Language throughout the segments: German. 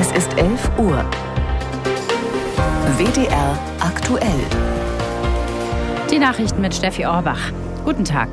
Es ist 11 Uhr. WDR aktuell. Die Nachrichten mit Steffi Orbach. Guten Tag.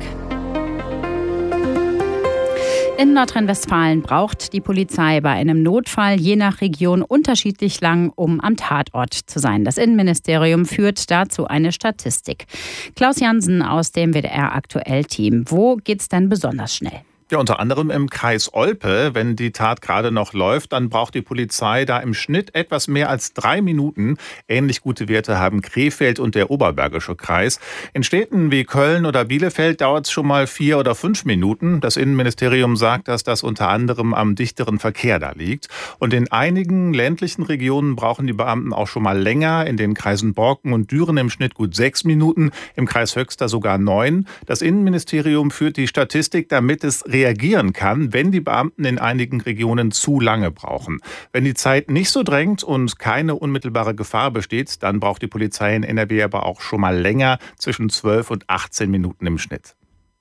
In Nordrhein-Westfalen braucht die Polizei bei einem Notfall je nach Region unterschiedlich lang, um am Tatort zu sein. Das Innenministerium führt dazu eine Statistik. Klaus Jansen aus dem WDR-Aktuell-Team. Wo geht's denn besonders schnell? Ja, unter anderem im Kreis Olpe. Wenn die Tat gerade noch läuft, dann braucht die Polizei da im Schnitt etwas mehr als 3 Minuten. Ähnlich gute Werte haben Krefeld und der Oberbergische Kreis. In Städten wie Köln oder Bielefeld dauert es schon mal 4 oder 5 Minuten. Das Innenministerium sagt, dass das unter anderem am dichteren Verkehr da liegt. Und in einigen ländlichen Regionen brauchen die Beamten auch schon mal länger. In den Kreisen Borken und Düren im Schnitt gut 6 Minuten, im Kreis Höxter sogar 9. Das Innenministerium führt die Statistik, damit es reagieren kann, wenn die Beamten in einigen Regionen zu lange brauchen. Wenn die Zeit nicht so drängt und keine unmittelbare Gefahr besteht, dann braucht die Polizei in NRW aber auch schon mal länger, zwischen 12 und 18 Minuten im Schnitt.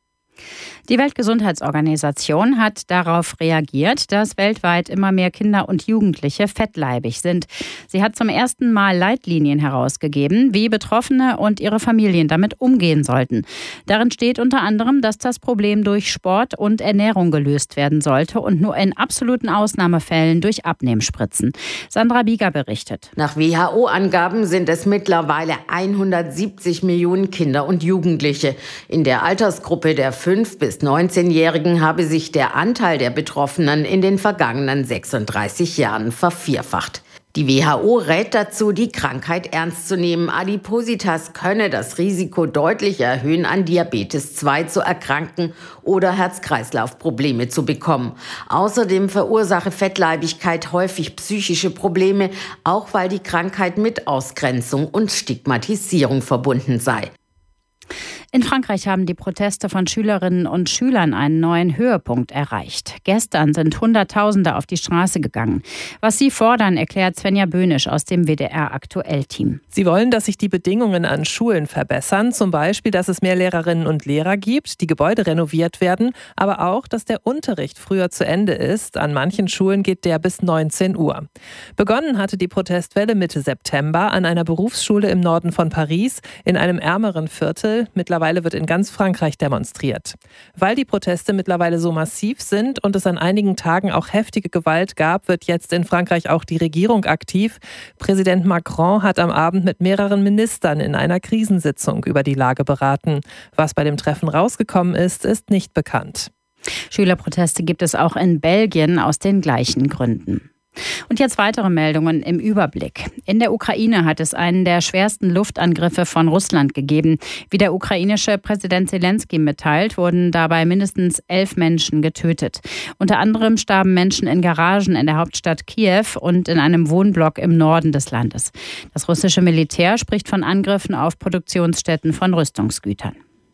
Die Weltgesundheitsorganisation hat darauf reagiert, dass weltweit immer mehr Kinder und Jugendliche fettleibig sind. Sie hat zum ersten Mal Leitlinien herausgegeben, wie Betroffene und ihre Familien damit umgehen sollten. Darin steht unter anderem, dass das Problem durch Sport und Ernährung gelöst werden sollte und nur in absoluten Ausnahmefällen durch Abnehmspritzen. Sandra Bieger berichtet. Nach WHO-Angaben sind es mittlerweile 170 Millionen Kinder und Jugendliche. In der Altersgruppe der 5- bis 19-Jährigen habe sich der Anteil der Betroffenen in den vergangenen 36 Jahren vervierfacht. Die WHO rät dazu, die Krankheit ernst zu nehmen. Adipositas könne das Risiko deutlich erhöhen, an Diabetes 2 zu erkranken oder Herz-Kreislauf-Probleme zu bekommen. Außerdem verursache Fettleibigkeit häufig psychische Probleme, auch weil die Krankheit mit Ausgrenzung und Stigmatisierung verbunden sei. In Frankreich haben die Proteste von Schülerinnen und Schülern einen neuen Höhepunkt erreicht. Gestern sind Hunderttausende auf die Straße gegangen. Was sie fordern, erklärt Svenja Böhnisch aus dem WDR-Aktuell-Team. Sie wollen, dass sich die Bedingungen an Schulen verbessern. Zum Beispiel, dass es mehr Lehrerinnen und Lehrer gibt, die Gebäude renoviert werden, aber auch, dass der Unterricht früher zu Ende ist. An manchen Schulen geht der bis 19 Uhr. Begonnen hatte die Protestwelle Mitte September an einer Berufsschule im Norden von Paris, in einem ärmeren Viertel. Mittlerweile wird in ganz Frankreich demonstriert. Weil die Proteste mittlerweile so massiv sind und es an einigen Tagen auch heftige Gewalt gab, wird jetzt in Frankreich auch die Regierung aktiv. Präsident Macron hat am Abend mit mehreren Ministern in einer Krisensitzung über die Lage beraten. Was bei dem Treffen rausgekommen ist, ist nicht bekannt. Schülerproteste gibt es auch in Belgien aus den gleichen Gründen. Und jetzt weitere Meldungen im Überblick. In der Ukraine hat es einen der schwersten Luftangriffe von Russland gegeben. Wie der ukrainische Präsident Zelensky mitteilt, wurden dabei mindestens 11 Menschen getötet. Unter anderem starben Menschen in Garagen in der Hauptstadt Kiew und in einem Wohnblock im Norden des Landes. Das russische Militär spricht von Angriffen auf Produktionsstätten von Rüstungsgütern.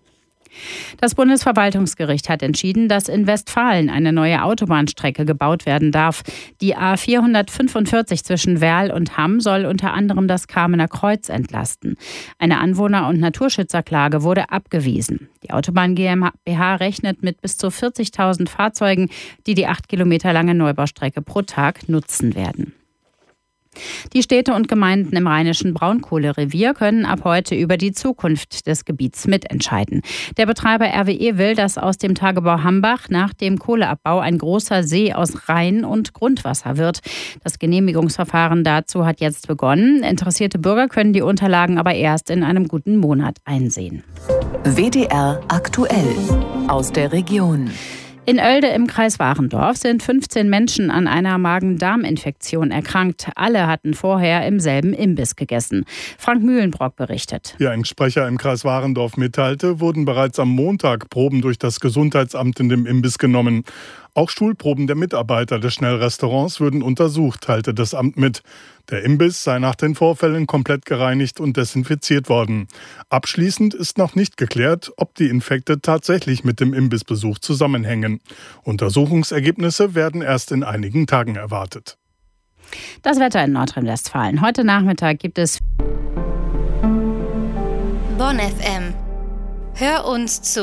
Das Bundesverwaltungsgericht hat entschieden, dass in Westfalen eine neue Autobahnstrecke gebaut werden darf. Die A445 zwischen Werl und Hamm soll unter anderem das Kamener Kreuz entlasten. Eine Anwohner- und Naturschützerklage wurde abgewiesen. Die Autobahn GmbH rechnet mit bis zu 40.000 Fahrzeugen, die die 8 Kilometer lange Neubaustrecke pro Tag nutzen werden. Die Städte und Gemeinden im rheinischen Braunkohlerevier können ab heute über die Zukunft des Gebiets mitentscheiden. Der Betreiber RWE will, dass aus dem Tagebau Hambach nach dem Kohleabbau ein großer See aus Rhein- und Grundwasser wird. Das Genehmigungsverfahren dazu hat jetzt begonnen. Interessierte Bürger können die Unterlagen aber erst in einem guten Monat einsehen. WDR aktuell aus der Region. In Oelde im Kreis Warendorf sind 15 Menschen an einer Magen-Darm-Infektion erkrankt. Alle hatten vorher im selben Imbiss gegessen. Frank Mühlenbrock berichtet. Wie ein Sprecher im Kreis Warendorf mitteilte, wurden bereits am Montag Proben durch das Gesundheitsamt in dem Imbiss genommen. Auch Stuhlproben der Mitarbeiter des Schnellrestaurants würden untersucht, teilte das Amt mit. Der Imbiss sei nach den Vorfällen komplett gereinigt und desinfiziert worden. Abschließend ist noch nicht geklärt, ob die Infekte tatsächlich mit dem Imbissbesuch zusammenhängen. Untersuchungsergebnisse werden erst in einigen Tagen erwartet. Das Wetter in Nordrhein-Westfalen. Heute Nachmittag gibt es Bonn FM. Hör uns zu.